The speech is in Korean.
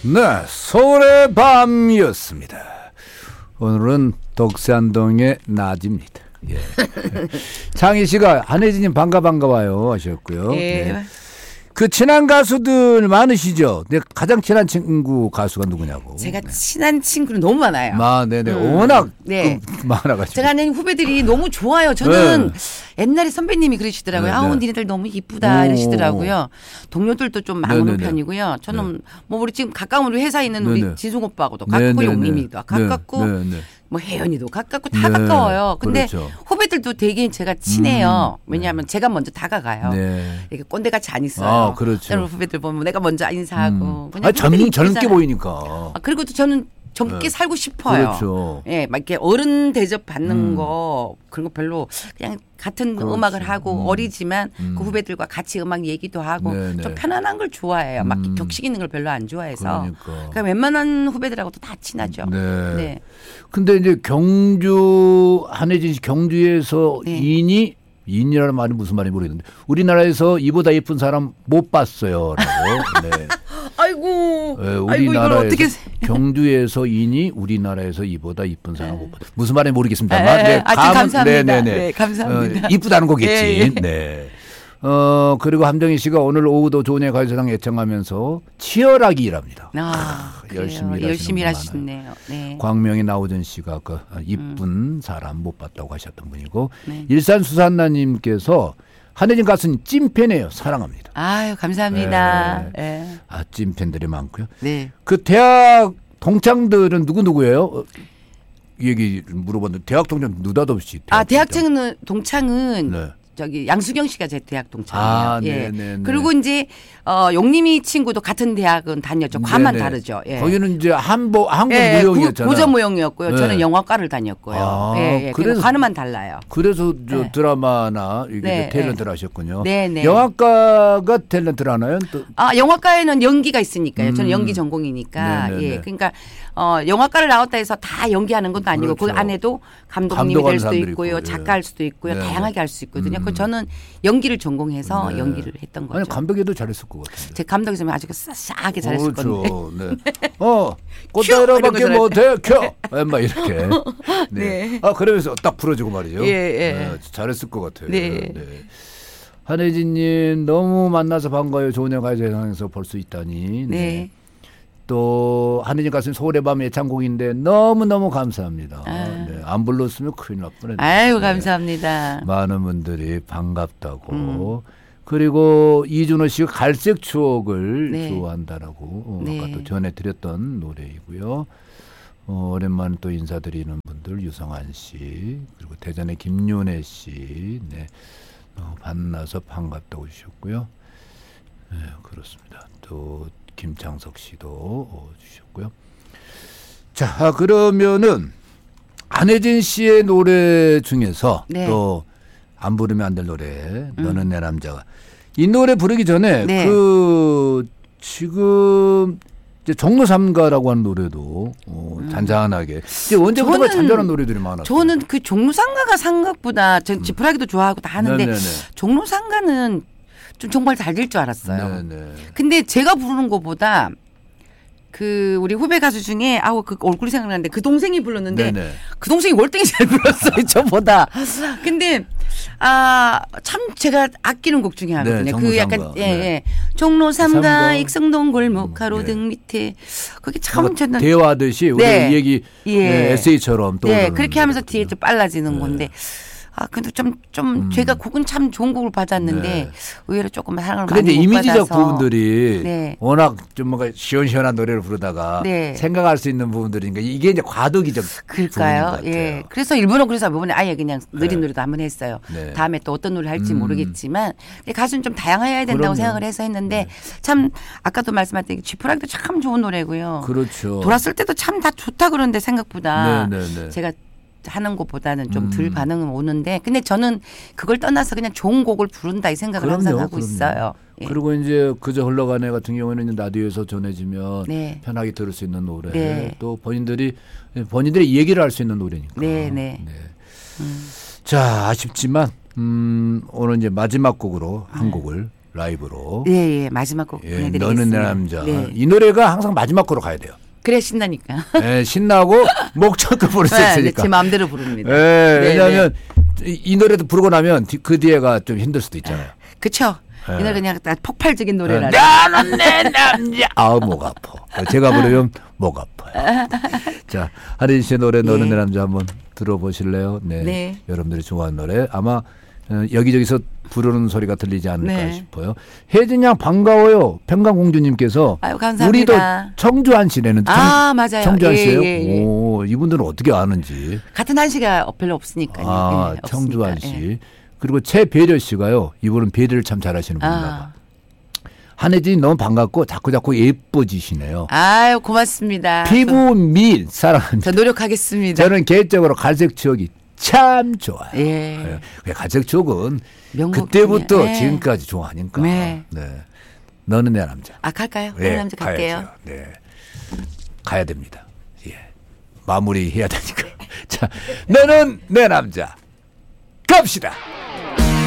네, 서울의 밤이었습니다. 오늘은 독산동의 낮입니다. 예. 창희 씨가 한혜진님 반가워요 하셨고요. 예. 네. 그 친한 가수들 많으시죠? 네, 가장 친한 친구 가수가 누구냐고. 제가 친한 친구는 너무 많아요. 네네. 워낙 네. 많아가지고. 제가 아는 후배들이 너무 좋아요. 저는 옛날에 선배님이 그러시더라고요. 네, 아우, 네. 니네들 너무 이쁘다 이러시더라고요. 동료들도 좀 많은 네, 네, 편이고요. 저는 뭐 우리 지금 가까운 우리 회사에 있는 네, 우리 네. 진숙 오빠하고도 네, 가깝고 네, 용림이도 네. 가깝고 네, 네. 뭐 혜연이도 가깝고 다 네, 가까워요. 근데 그렇죠. 후배들도 되게 제가 친해요. 네. 왜냐하면 제가 먼저 다가가요. 네. 이렇게 꼰대같이 안 있어요. 아, 그렇죠. 여러분 후배들 보면 내가 먼저 인사하고. 그냥 아니, 젊게 이쁘잖아요. 보이니까. 그리고 또 저는 젊게 살고 싶어요. 그렇죠. 예, 막 이렇게 어른 대접 받는 거 그런 거 별로 그냥 같은 그렇지. 음악을 하고 어리지만 그 후배들과 같이 음악 얘기도 하고 네네. 좀 편안한 걸 좋아해요. 막 격식 있는 걸 별로 안 좋아해서. 그러니까. 웬만한 후배들하고도 다 친하죠. 네. 네. 근데 이제 경주 한혜진 씨 경주에서 네. 인이라는 말이 무슨 말인지 모르겠는데 우리나라에서 이보다 예쁜 사람 못 봤어요라고. 네. 아이고, 네, 아이고 이걸 우리나라에서 어떻게? 경주에서 인이 우리나라에서 이보다 이쁜 사람 못 봤. 무슨 말인지 모르겠습니다만. 네, 아주 감사합니다. 네네네. 네, 감사합니다. 이쁘다는 거겠지. 예, 예. 네. 그리고 함정희 씨가 오늘 오후도 좋은의 가요사랑 애청하면서 치열하게 일합니다. 열심히 일하시네요. 네. 광명의 나오전 씨가 그 이쁜 사람 못 봤다고 하셨던 분이고 네. 일산 수산나님께서 한혜진 가수님 찐팬이에요. 사랑합니다. 아유, 감사합니다. 네. 네. 찐팬들이 많고요. 네. 그 대학 동창들은 누구예요? 얘기 물어봤는데 대학 동창 느닷없이. 대학 동창은 네. 저기 양수경 씨가 제 대학 동창이에요. 예. 네네네. 그리고 이제 용림이 친구도 같은 대학은 다녔죠. 과만 네네. 다르죠. 예. 거기는 이제 한국 예, 무용이었잖아요. 고전 무용이었고요. 네. 저는 영화과를 다녔고요. 예. 그래서 과는 달라요. 그래서 저 네. 드라마나 이게 네, 탤런트를 하셨군요. 네네. 영화과가 탤런트를 하나요? 또? 영화과에는 연기가 있으니까요. 저는 연기 전공이니까. 네네네. 예. 그러니까 영화과를 나왔다 해서 다 연기하는 것도 아니고 그렇죠. 그 안에도 감독님이 감독하는 될 수도 사람들이 있고요. 있고, 예. 작가할 수도 있고요. 네네. 다양하게 할 수 있거든요. 그 저는 연기를 전공해서 네. 연기를 했던 거죠. 아니 감독님도 잘했을 것 같은데. 제 감독이면 아주 싸하게 잘했을 건데. 그렇죠. 네. 꽃다리로밖에 못해 켜. 막 이렇게. 네. 네. 그러면서 딱 풀어주고 말이죠. 예. 네, 잘했을 것 같아요. 네. 한혜진님 너무 만나서 반가워요. 좋은 가요 세상에서 볼 수 있다니. 네. 또 한혜진 가수님 서울의 밤 애창곡인데 너무너무 감사합니다. 네. 안 불렀으면 큰일 날 뻔했네요. 아유, 감사합니다. 많은 분들이 반갑다고. 그리고 이준호 씨가 갈색 추억을 네. 좋아한다라고 네. 아까 또 전해드렸던 노래이고요. 오랜만에 또 인사드리는 분들 유성환 씨 그리고 대전의 김윤혜 씨 네. 만나서 반갑다고 주셨고요. 네, 그렇습니다. 또 김창석 씨도 주셨고요. 자, 그러면은 안혜진 씨의 노래 중에서 네. 또 안 부르면 안 될 노래 너는 내 남자가 이 노래 부르기 전에 네. 지금 이제 종로삼가라고 하는 노래도 잔잔하게 이제 언제부터 잔잔한 노래들이 많았어요. 저는 그 종로상가가 생각보다 전 지푸라기도 좋아하고 다 하는데 네네네. 종로상가는 좀 정말 잘 될 줄 알았어요. 네네. 근데 제가 부르는 것보다 그 우리 후배 가수 중에 그 얼굴이 생각나는데 그 동생이 불렀는데 네네. 그 동생이 월등히 잘 불렀어요. 저보다. 근데 참 제가 아끼는 곡 중에 하거든요. 네, 그 약간 종로삼가. 종로삼가 삼가. 익성동 골목 가로등 밑에 그게 참 저는 대화하듯이 우리 네. 이 얘기 예. 에세이처럼 또 그렇게 하면서 뒤에 좀 빨라지는 건데 근데 좀 제가 곡은 참 좋은 곡을 받았는데 네. 의외로 조금 사랑을 근데 많이 이제 못 이미지적 받아서. 부분들이 네. 워낙 좀 뭔가 시원시원한 노래를 부르다가 네. 생각할 수 있는 부분들이니까 이게 이제 과도기적 그럴까요? 예. 그래서 일부러 이번에 아예 그냥 느린 노래도 한번 했어요. 네. 다음에 또 어떤 노래 할지 모르겠지만 근데 가수는 좀 다양해야 된다고 그럼요. 생각을 해서 했는데 참 아까도 말씀하셨던 쥐푸라기도 참 좋은 노래고요. 그렇죠. 돌았을 때도 참 다 좋다 그러는데 생각보다 네. 제가 하는 것보다는 좀 덜 반응은 오는데 근데 저는 그걸 떠나서 그냥 좋은 곡을 부른다 이 생각을 항상 하고 있어요. 예. 그리고 이제 그저 흘러간 애 같은 경우에는 라디오에서 전해지면 네. 편하게 들을 수 있는 노래 네. 또 본인들이 얘기를 할 수 있는 노래니까. 네. 자 아쉽지만 오늘 이제 마지막 곡으로 한 곡을 라이브로. 예, 예. 마지막 곡 예, 보내드리겠습니다. 너는 내 남자. 네. 이 노래가 항상 마지막 곡으로 가야 돼요. 그래 신나니까. 예, 신나고 목청껏 부를 수 네, 있으니까. 제 마음대로 부릅니다. 예, 네, 왜냐하면 이 노래도 부르고 나면 그 뒤에가 좀 힘들 수도 있잖아요. 그쵸. 네. 이 노래 그냥 딱 폭발적인 노래라. 나는 내 남자. 아우 목 아파. 제가 부르면 목 아파요. 자, 한혜진 씨의 노래 너는 예. 내 남자 한번 들어보실래요? 네. 네. 여러분들이 좋아하는 노래 아마 여기저기서 부르는 소리가 들리지 않을까 네. 싶어요. 혜진 양 반가워요. 평강공주님께서 아유, 감사합니다. 우리도 청주한 씨라는 아, 맞아요. 청주한 예, 씨예요? 예, 예. 오, 이분들은 어떻게 아는지. 같은 한시가 별로 없으니까요. 아, 예, 청주한 없으니까. 씨. 예. 그리고 최배려 씨가요. 이분은 배려를 참 잘하시는 분인가 봐. 아. 한혜진이 너무 반갑고 자꾸 예뻐지시네요. 아유, 고맙습니다. 피부 미 사랑합니다. 저 노력하겠습니다. 저는 개인적으로 갈색 추억이 참 좋아요. 예. 예. 갈색 추억은 명곡 그때부터 중에, 예. 지금까지 좋아하니까. 네. 너는 내 남자. 아, 갈까요? 예, 네, 남자 갈게요. 가야죠. 네. 가야 됩니다. 예. 마무리해야 되니까. 자, 너는 내 남자. 갑시다.